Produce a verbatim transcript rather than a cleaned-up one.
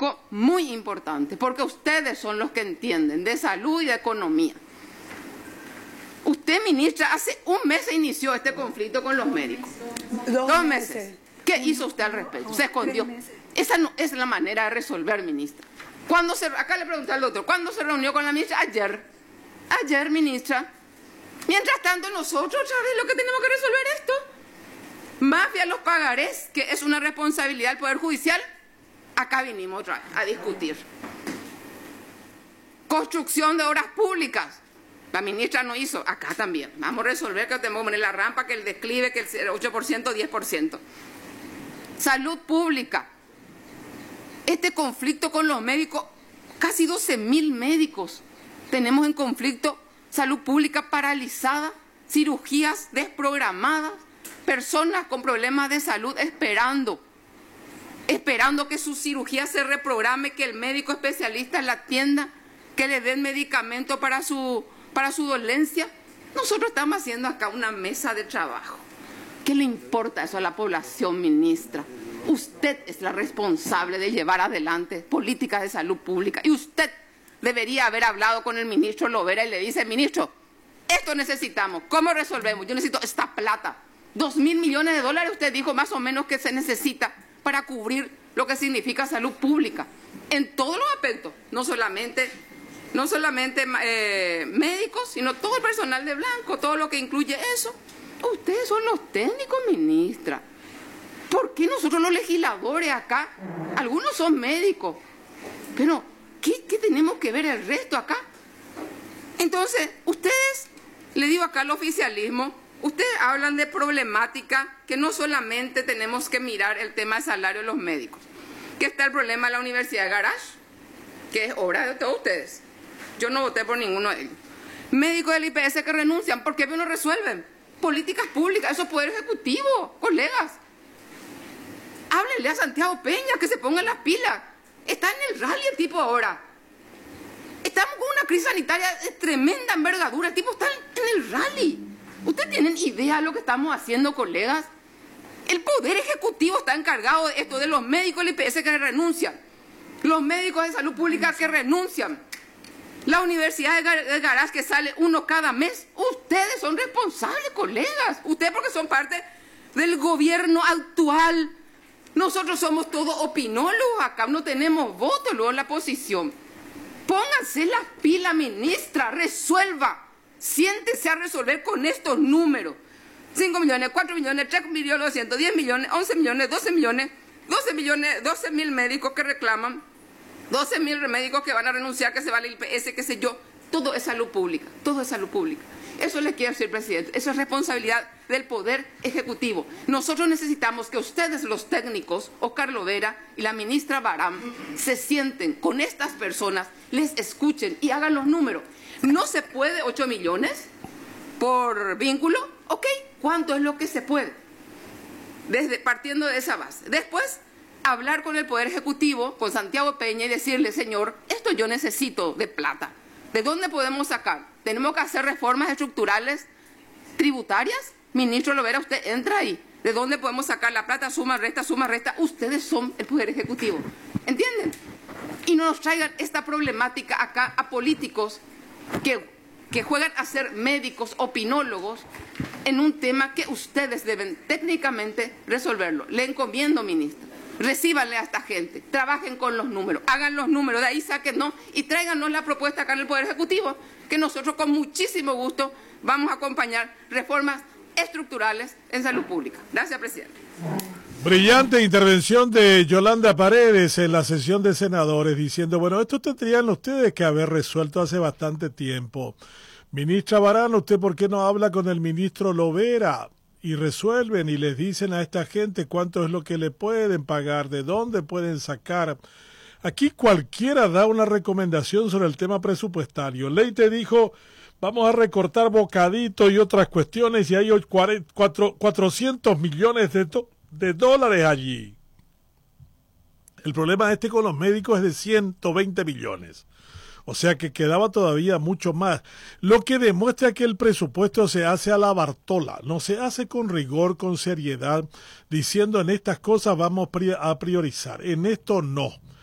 político muy importante, porque ustedes son los que entienden de salud y de economía. Usted, ministra, hace un mes se inició este conflicto con los médicos. Dos, Dos meses. meses. ¿Qué hizo usted al respecto? Se escondió. Esa no es la manera de resolver, ministra. ¿Cuándo se, acá le pregunté al otro, ¿cuándo se reunió con la ministra? Ayer. Ayer, ministra. Mientras tanto, nosotros, otra vez, lo que tenemos que resolver esto. Mafia, los pagarés, que es una responsabilidad del Poder Judicial. Acá vinimos otra vez a discutir. Construcción de obras públicas. La ministra no hizo, acá también. Vamos a resolver que tenemos que poner la rampa, que el declive, que el ocho por ciento, diez por ciento. Salud pública. Este conflicto con los médicos, casi doce mil médicos tenemos en conflicto. Salud pública paralizada, cirugías desprogramadas, personas con problemas de salud esperando, esperando que su cirugía se reprograme, que el médico especialista la atienda, que le den medicamento para su... para su dolencia. Nosotros estamos haciendo acá una mesa de trabajo. ¿Qué le importa eso a la población, ministra? Usted es la responsable de llevar adelante políticas de salud pública y usted debería haber hablado con el ministro Lovera y le dice, ministro, esto necesitamos, ¿cómo resolvemos? Yo necesito esta plata. Dos mil millones de dólares usted dijo más o menos que se necesita para cubrir lo que significa salud pública. En todos los aspectos, no solamente... No solamente eh, médicos, sino todo el personal de blanco, todo lo que incluye eso. Ustedes son los técnicos, ministra. ¿Por qué nosotros los legisladores acá? Algunos son médicos. Pero, ¿qué, qué tenemos que ver el resto acá? Entonces, ustedes, le digo acá al oficialismo, ustedes hablan de problemática que no solamente tenemos que mirar el tema del salario de los médicos, que está el problema de la Universidad de Garage, que es obra de todos ustedes. Yo no voté por ninguno de ellos. Médicos del I P S que renuncian, ¿por qué no resuelven? Políticas públicas, eso es poder ejecutivo, colegas. Háblenle a Santiago Peña que se ponga las pilas. Está en el rally el tipo ahora. Estamos con una crisis sanitaria de tremenda envergadura. El tipo está en el rally. ¿Ustedes tienen idea de lo que estamos haciendo, colegas? El poder ejecutivo está encargado de esto, de los médicos del I P S que renuncian, los médicos de salud pública que renuncian, la Universidad de Garage que sale uno cada mes. Ustedes son responsables, colegas. Ustedes porque son parte del gobierno actual. Nosotros somos todos opinólogos acá, no tenemos voto luego en la posición. Pónganse las pilas, ministra, resuelva. Siéntese a resolver con estos números. cinco millones, cuatro millones, tres millones, doscientos diez millones, once millones, doce millones, doce millones, doce mil médicos que reclaman. doce mil médicos que van a renunciar, que se va al I P S, qué sé yo. Todo es salud pública, todo es salud pública. Eso les quiero decir, presidente. Eso es responsabilidad del Poder Ejecutivo. Nosotros necesitamos que ustedes, los técnicos, Oscar Lovera y la ministra Barán, se sienten con estas personas, les escuchen y hagan los números. No se puede ocho millones por vínculo. Ok, ¿cuánto es lo que se puede? Desde, partiendo de esa base. Después, hablar con el Poder Ejecutivo, con Santiago Peña y decirle, señor, esto yo necesito de plata. ¿De dónde podemos sacar? ¿Tenemos que hacer reformas estructurales tributarias? Ministro Lovera, usted entra ahí. ¿De dónde podemos sacar la plata? Suma, resta, suma, resta. Ustedes son el Poder Ejecutivo. ¿Entienden? Y no nos traigan esta problemática acá a políticos que, que juegan a ser médicos, opinólogos, en un tema que ustedes deben técnicamente resolverlo. Le encomiendo, ministra. Recíbanle a esta gente, trabajen con los números, hagan los números, de ahí sáquennos y tráiganos la propuesta acá en el Poder Ejecutivo, que nosotros con muchísimo gusto vamos a acompañar reformas estructurales en salud pública. Gracias, presidente. Brillante intervención de Yolanda Paredes en la sesión de senadores, diciendo, bueno, esto tendrían ustedes que haber resuelto hace bastante tiempo. Ministra Barán, ¿usted por qué no habla con el ministro Lovera? Y resuelven y les dicen a esta gente cuánto es lo que le pueden pagar, de dónde pueden sacar. Aquí cualquiera da una recomendación sobre el tema presupuestario. Leite dijo, vamos a recortar bocadito y otras cuestiones y hay cuatrocientos millones de, de dólares allí. El problema este con los médicos es de ciento veinte millones. O sea que quedaba todavía mucho más, lo que demuestra que el presupuesto se hace a la Bartola, no se hace con rigor, con seriedad, diciendo en estas cosas vamos a priorizar, en esto no.